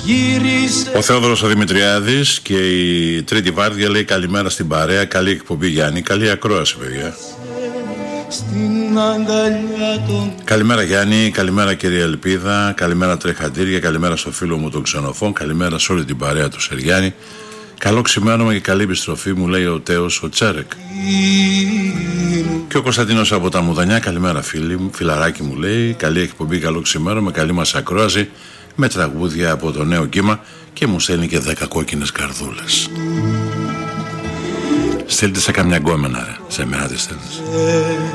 Ο Θεόδωρος ο Δημητριάδης και η Τρίτη Βάρδια λέει καλημέρα στην παρέα. Καλή εκπομπή Γιάννη, καλή ακρόαση παιδιά. Καλημέρα Γιάννη, καλημέρα κυρία Ελπίδα, καλημέρα Τρεχαντήρια, καλημέρα στο φίλο μου τον Ξενοφών, καλημέρα σε όλη την παρέα του Σεριάννη. Καλό ξημέρωμα και καλή επιστροφή μου λέει ο Τέος ο Τσέρεκ. Και ο Κωνσταντίνος από τα Μουδανιά, καλημέρα φίλοι μου, φιλαράκι μου λέει, καλή εκπομπή, καλό ξημέρωμα, καλή μας ακρόαση με τραγούδια από το νέο κύμα και μου στέλνει και 10 κόκκινες καρδούλες. Στείλτε σε καμιά γκόμενα ρε, σε μένα τη στέλνεις.